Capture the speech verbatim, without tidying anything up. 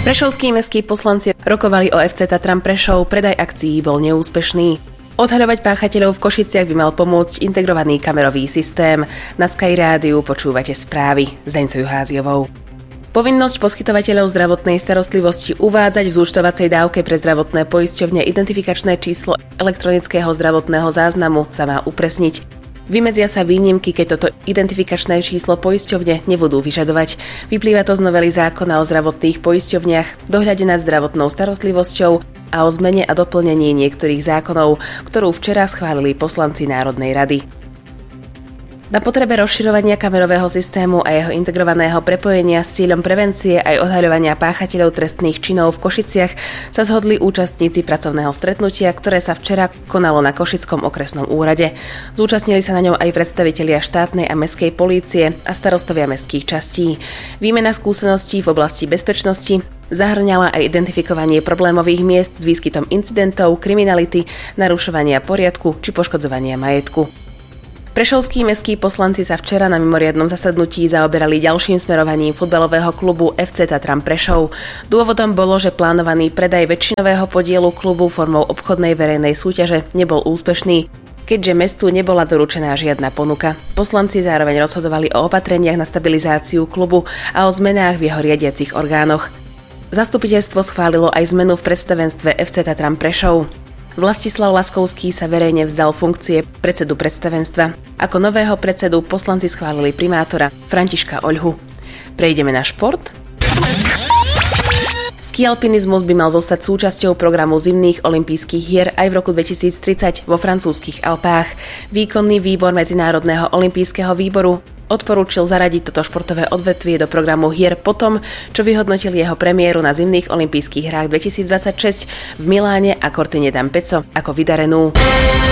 Prešovskí mestskí poslanci rokovali o ef cé Tatran Prešov, predaj akcií bol neúspešný. Odhaľovať páchateľov v Košiciach by mal pomôcť integrovaný kamerový systém. Na Sky Rádiu počúvate správy s Deňcou Juháziovou. Povinnosť poskytovateľov zdravotnej starostlivosti uvádzať v zúčtovacej dávke pre zdravotné poisťovne identifikačné číslo elektronického zdravotného záznamu sa má upresniť. Vymedzia sa výnimky, keď toto identifikačné číslo poisťovne nebudú vyžadovať. Vyplýva to z novely zákona o zdravotných poisťovniach, dohľade nad zdravotnou starostlivosťou a o zmene a doplnení niektorých zákonov, ktorú včera schválili poslanci Národnej rady. Na potrebe rozširovania kamerového systému a jeho integrovaného prepojenia s cieľom prevencie aj odhaľovania páchateľov trestných činov v Košiciach sa zhodli účastníci pracovného stretnutia, ktoré sa včera konalo na Košickom okresnom úrade. Zúčastnili sa na ňom aj predstavitelia štátnej a mestskej polície a starostovia mestských častí. Výmena skúseností v oblasti bezpečnosti zahŕňala aj identifikovanie problémových miest s výskytom incidentov, kriminality, narušovania poriadku či poškodzovania majetku. Prešovskí mestskí poslanci sa včera na mimoriadnom zasadnutí zaoberali ďalším smerovaním futbalového klubu ef cé Tatran Prešov. Dôvodom bolo, že plánovaný predaj väčšinového podielu klubu formou obchodnej verejnej súťaže nebol úspešný, keďže mestu nebola doručená žiadna ponuka. Poslanci zároveň rozhodovali o opatreniach na stabilizáciu klubu a o zmenách v jeho riadiacich orgánoch. Zastupiteľstvo schválilo aj zmenu v predstavenstve ef cé Tatran Prešov. Vlastislav Laskovský sa verejne vzdal funkcie predsedu predstavenstva. Ako nového predsedu poslanci schválili primátora Františka Oľhu. Prejdeme na šport. Skialpinizmus by mal zostať súčasťou programu zimných olympijských hier aj v roku dvetisíctridsať vo francúzskych Alpách. Výkonný výbor Medzinárodného olympijského výboru odporúčil zaradiť toto športové odvetvie do programu hier potom, čo vyhodnotil jeho premiéru na zimných olympijských hrách dvetisícdvadsaťšesť v Miláne a Cortine d'Ampezzo ako vydarenú.